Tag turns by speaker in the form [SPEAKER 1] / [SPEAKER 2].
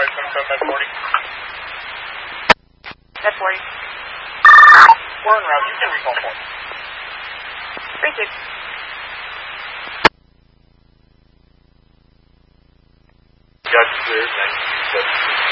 [SPEAKER 1] 577 Med 40.
[SPEAKER 2] Med 40.
[SPEAKER 1] We're en route. You can recall 4.
[SPEAKER 2] Received.
[SPEAKER 1] Got clear. 977.